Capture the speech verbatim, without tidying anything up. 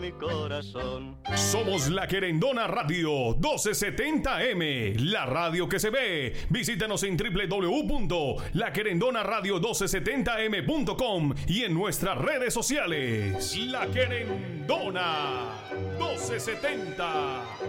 mi corazón. Somos La Querendona Radio doce setenta M, la radio que se ve. Visítanos en doble u doble u doble u punto la querendona radio doce setenta m punto com y en nuestras redes sociales. La Querendona doce setenta.